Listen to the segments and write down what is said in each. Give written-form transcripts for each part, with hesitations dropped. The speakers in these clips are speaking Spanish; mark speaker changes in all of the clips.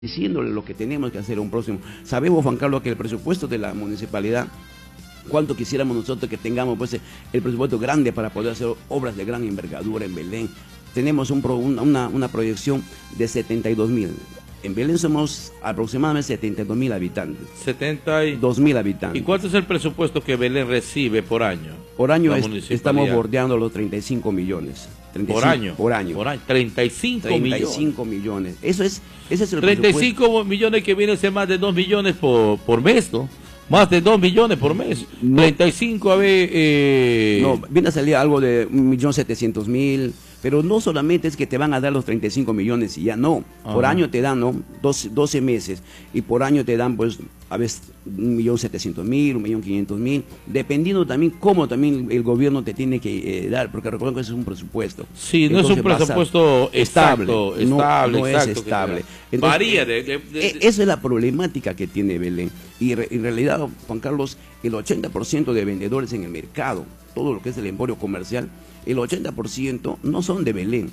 Speaker 1: diciéndole lo que tenemos que hacer un próximo. Sabemos, Juan Carlos, que el presupuesto de la municipalidad, cuánto quisiéramos nosotros que tengamos pues el presupuesto grande para poder hacer obras de gran envergadura en Belén. Tenemos una proyección de 72.000. En Belén somos aproximadamente 72.000 habitantes.
Speaker 2: 72.000
Speaker 1: habitantes.
Speaker 2: ¿Y cuánto es el presupuesto que Belén recibe por año?
Speaker 1: Por año estamos bordeando los 35 millones. 35,
Speaker 2: ¿Por año?
Speaker 1: Por año.
Speaker 2: 35
Speaker 1: millones. Ese es el
Speaker 2: 35 millones que viene a ser más de 2 millones por mes, ¿no? Más de 2 millones por mes. No, 35 a ver...
Speaker 1: No, viene a salir algo de 1.700.000... Pero no solamente es que te van a dar los 35 millones y ya no. Por año te dan, ¿no? 12 meses. Y por año te dan, pues, a veces 1.700.000, 1.500.000. Dependiendo también cómo también el gobierno te tiene que dar. Porque recuerden que eso es un presupuesto.
Speaker 2: Sí, no es un presupuesto estable.
Speaker 1: No es estable. Entonces,
Speaker 2: varía
Speaker 1: esa es la problemática que tiene Belén. Y en realidad, Juan Carlos, el 80% de vendedores en el mercado, todo lo que es el emporio comercial, el 80% no son de Belén,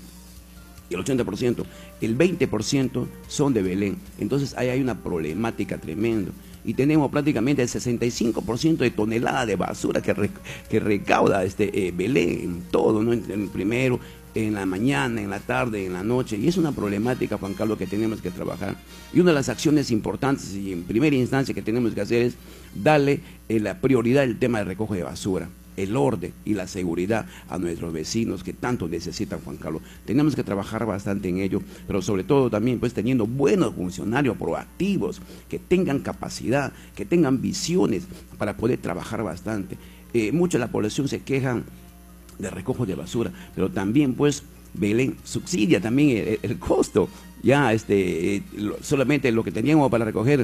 Speaker 1: el 80%, el 20% son de Belén. Entonces ahí hay una problemática tremenda. Y tenemos prácticamente el 65% de tonelada de basura que recauda Belén en todo, ¿no? En el primero, en la mañana, en la tarde, en la noche. Y es una problemática, Juan Carlos, que tenemos que trabajar. Y una de las acciones importantes y en primera instancia que tenemos que hacer es darle la prioridad al tema del recojo de basura, el orden y la seguridad a nuestros vecinos que tanto necesitan, Juan Carlos. Tenemos que trabajar bastante en ello, pero sobre todo también pues teniendo buenos funcionarios proactivos, que tengan capacidad, que tengan visiones para poder trabajar bastante. Mucha de la población se quejan de recojo de basura, pero también pues Belén subsidia también el costo. Ya solamente lo que teníamos para recoger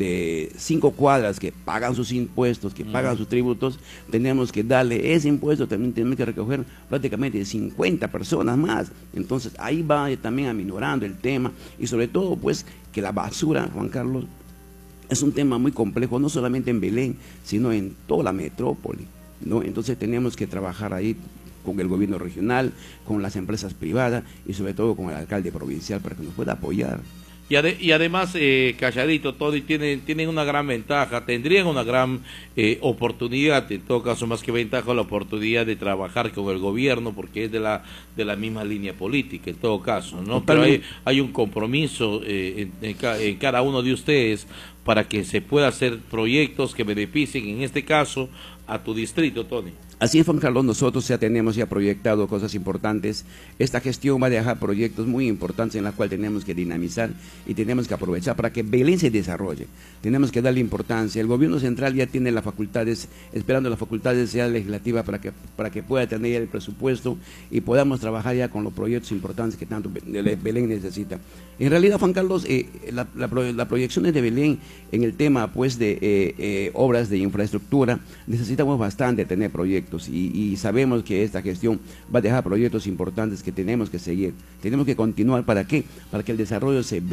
Speaker 1: de 5 cuadras que pagan sus impuestos, que pagan sus tributos, tenemos que darle ese impuesto, también tenemos que recoger prácticamente 50 personas más. Entonces ahí va también aminorando el tema y sobre todo pues que la basura, Juan Carlos, es un tema muy complejo, no solamente en Belén, sino en toda la metrópoli, ¿no? Entonces tenemos que trabajar ahí con el gobierno regional, con las empresas privadas y sobre todo con el alcalde provincial para que nos pueda apoyar.
Speaker 2: Y además, calladito todo, y tienen una gran ventaja, tendrían una gran oportunidad, en todo caso más que ventaja, la oportunidad de trabajar con el gobierno, porque es de la misma línea política, en todo caso, ¿no? Pero hay un compromiso en cada uno de ustedes para que se pueda hacer proyectos que beneficien, en este caso, a tu distrito, Tony.
Speaker 1: Así es, Juan Carlos, nosotros ya tenemos proyectado cosas importantes. Esta gestión va a dejar proyectos muy importantes en la cual tenemos que dinamizar y tenemos que aprovechar para que Belén se desarrolle. Tenemos que darle importancia. El gobierno central ya tiene las facultades, esperando las facultades ya legislativas para que pueda tener el presupuesto y podamos trabajar ya con los proyectos importantes que tanto Belén necesita. En realidad, Juan Carlos, las proyecciones de Belén en el tema pues de obras de infraestructura, necesitamos bastante tener proyectos. Y sabemos que esta gestión va a dejar proyectos importantes que tenemos que seguir, tenemos que continuar. ¿Para qué? Para que el desarrollo se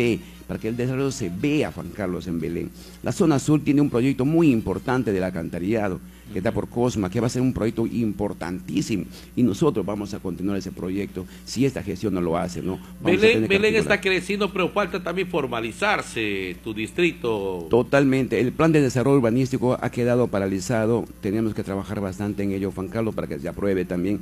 Speaker 1: vea, Juan Carlos, en Belén. La zona sur tiene un proyecto muy importante del alcantarillado, que está por Cosma, que va a ser un proyecto importantísimo, y nosotros vamos a continuar ese proyecto si esta gestión no lo hace, ¿no?
Speaker 2: Belén está creciendo, pero falta también formalizarse tu distrito.
Speaker 1: Totalmente, el plan de desarrollo urbanístico ha quedado paralizado, tenemos que trabajar bastante en ello, Juan Carlos, para que se apruebe también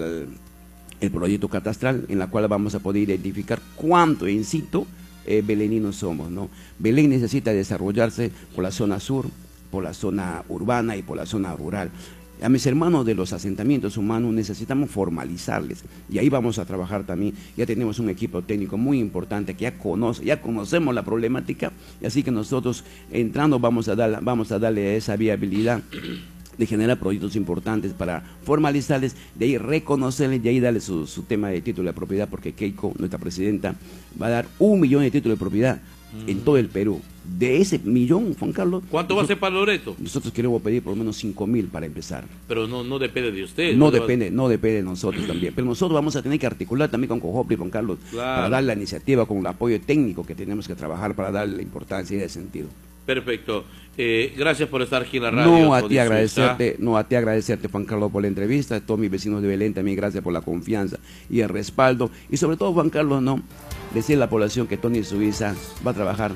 Speaker 1: el proyecto catastral, en la cual vamos a poder identificar cuánto en situ beleninos somos, ¿no? Belén necesita desarrollarse por la zona sur, por la zona urbana y por la zona rural. A mis hermanos de los asentamientos humanos necesitamos formalizarles y ahí vamos a trabajar también. Ya tenemos un equipo técnico muy importante que ya conocemos la problemática, y así que nosotros entrando vamos a darle esa viabilidad de generar proyectos importantes para formalizarles, de ahí reconocerles, de ahí darle su tema de título de propiedad, porque Keiko, nuestra presidenta, va a dar 1 millón de títulos de propiedad en todo el Perú. De ese millón, Juan Carlos,
Speaker 2: ¿cuánto va a ser para Loreto?
Speaker 1: Nosotros queremos pedir por lo menos 5.000 para empezar.
Speaker 2: Pero no depende de usted.
Speaker 1: No depende de nosotros también. Pero nosotros vamos a tener que articular también con Cojopli, Juan Carlos, para dar la iniciativa, con el apoyo técnico que tenemos que trabajar para darle la importancia y el sentido.
Speaker 2: Perfecto. Gracias por estar aquí en la radio.
Speaker 1: No, a ti agradecerte, Juan Carlos, por la entrevista. A todos mis vecinos de Belén también, gracias por la confianza y el respaldo. Y sobre todo, Juan Carlos, no decirle a la población que Tony Suiza va a trabajar